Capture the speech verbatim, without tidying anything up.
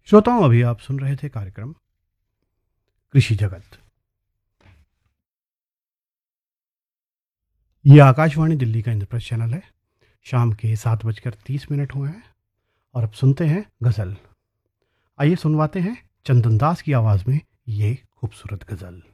श्रोताओं, अभी आप सुन रहे थे कार्यक्रम कृषि जगत। ये आकाशवाणी दिल्ली का इंद्रप्रस्थ चैनल है। शाम के सात बजकर तीस मिनट हुए हैं और अब सुनते हैं गज़ल। आइए सुनवाते हैं चंदन दास की आवाज़ में ये खूबसूरत गज़ल।